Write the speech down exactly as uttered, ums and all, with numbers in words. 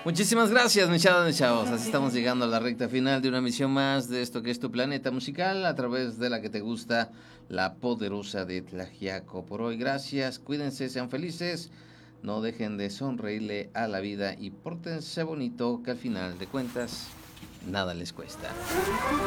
Muchísimas gracias, mis chavos, mis chavos. Así estamos llegando a la recta final de una emisión más de esto que es Tu Planeta Musical, a través de la que te gusta, la poderosa de Tlaxiaco. Por hoy, gracias, cuídense, sean felices, no dejen de sonreírle a la vida y pórtense bonito, que al final de cuentas, nada les cuesta.